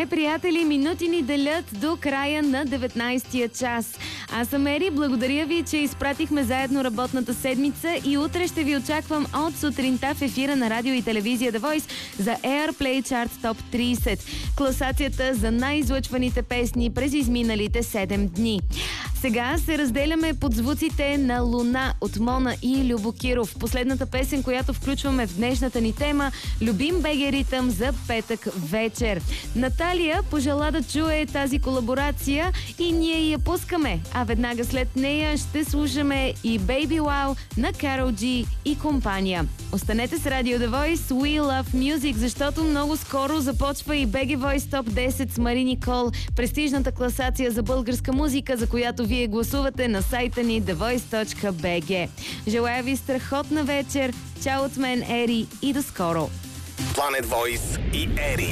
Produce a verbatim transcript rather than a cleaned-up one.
Добре, приятели, минути ни делят до края на деветнайсетия час. Аз съм Ери, благодаря ви, че изпратихме заедно работната седмица и утре ще ви очаквам от сутринта в ефира на радио и телевизия The Voice за Airplay Chart Top трийсет. Класацията за най-излъчваните песни през изминалите седем дни. Сега се разделяме под звуците на Луна от Мона и Любо Киров. Последната песен, която включваме в днешната ни тема, любим БГ ритъм за петък вечер. Наталия пожела да чуе тази колаборация и ние я пускаме. А веднага след нея ще слушаме и Baby Wow на Карол Джи и компания. Останете с радио The Voice, We Love Music, защото много скоро започва и би джи Voice Top десет с Мари Никол, престижната класация за българска музика, за която вие гласувате на сайта ни the voice точка би джи. Желая ви страхотна вечер. Чао от мен, Ери, и до скоро! Planet Voice и Ери.